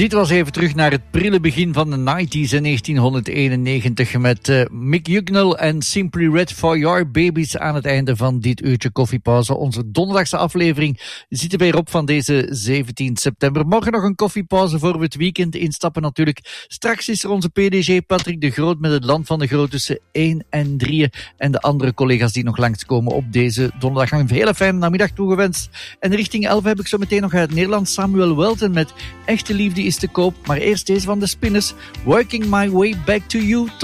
Dit was even terug naar het prille begin van de 90s in 1991 met Mick Hucknall en Simply Red for Your Babies aan het einde van dit uurtje koffiepauze. Onze donderdagse aflevering zit er weer op van deze 17 september. Morgen nog een koffiepauze voor we het weekend instappen natuurlijk. Straks is er onze PDG Patrick de Groot met het land van de Groot tussen 1 en 3 en de andere collega's die nog langskomen op deze donderdag. Een hele fijne namiddag toegewenst. En richting 11 heb ik zo meteen nog uit Nederland Samuel Welton met Echte Liefde is te koop. Maar eerst deze van de Spinners, Working My Way Back to You.